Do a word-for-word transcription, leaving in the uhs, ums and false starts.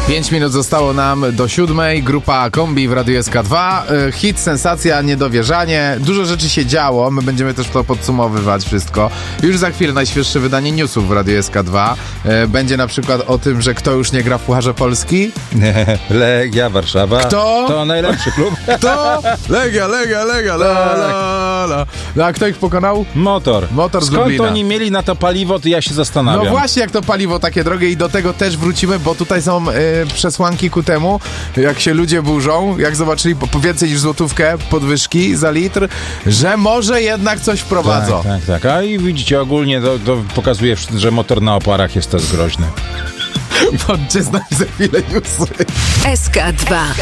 Pięć minut zostało nam do siódmej. Grupa Kombi w Radiu S K dwa. Hit, sensacja, niedowierzanie. Dużo rzeczy się działo. My będziemy też to podsumowywać wszystko. Już za chwilę najświeższe wydanie newsów w Radiu S K dwa. Będzie na przykład o tym, że kto już nie gra w Pucharze Polski? Legia Warszawa. Kto? To najlepszy klub. Kto? Legia, Legia, Legia. La, la, la. No, a kto ich pokonał? Motor. Motor z Skąd Lublina. oni mieli na to paliwo, to ja się zastanawiam. No właśnie, jak to paliwo takie drogie i do tego też wrócimy, bo tutaj są y, przesłanki ku temu, jak się ludzie burzą, jak zobaczyli po, po więcej niż złotówkę podwyżki za litr, że może jednak coś wprowadzą. Tak, tak, tak. A i widzicie, ogólnie to, to pokazuje, że motor na oparach jest też groźny. Bądźcie z nami za chwilę newsy. S K dwa.